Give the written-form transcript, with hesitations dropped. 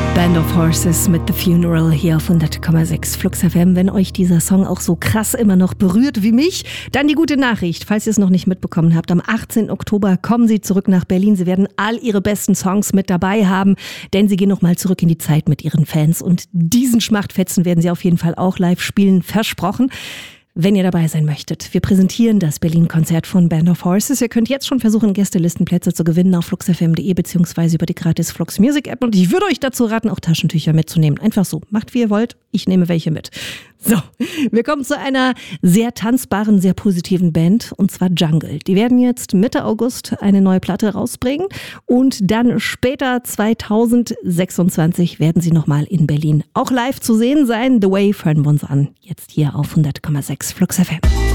Band of Horses mit The Funeral hier auf 100,6 Flux FM. Wenn euch dieser Song auch so krass immer noch berührt wie mich, dann die gute Nachricht, falls ihr es noch nicht mitbekommen habt. Am 18. Oktober kommen sie zurück nach Berlin. Sie werden all ihre besten Songs mit dabei haben, denn sie gehen nochmal zurück in die Zeit mit ihren Fans. Und diesen Schmachtfetzen werden sie auf jeden Fall auch live spielen, versprochen. Wenn ihr dabei sein möchtet. Wir präsentieren das Berlin-Konzert von Band of Horses. Ihr könnt jetzt schon versuchen, Gästelistenplätze zu gewinnen auf fluxfm.de bzw. über die gratis Flux Music App. Und ich würde euch dazu raten, auch Taschentücher mitzunehmen. Einfach so. Macht, wie ihr wollt. Ich nehme welche mit. So, wir kommen zu einer sehr tanzbaren, sehr positiven Band, und zwar Jungle. Die werden jetzt Mitte August eine neue Platte rausbringen und dann später 2026 werden sie nochmal in Berlin auch live zu sehen sein. The Way hören wir uns an, jetzt hier auf 100,6 Flux FM.